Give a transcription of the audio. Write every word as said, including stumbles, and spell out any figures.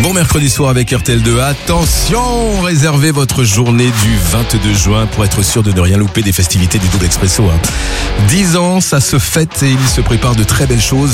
Bon mercredi soir avec R T L deux. Attention, réservez votre journée du vingt-deux juin pour être sûr de ne rien louper des festivités du Double Expresso. Hein. dix ans, ça se fête et il se prépare de très belles choses.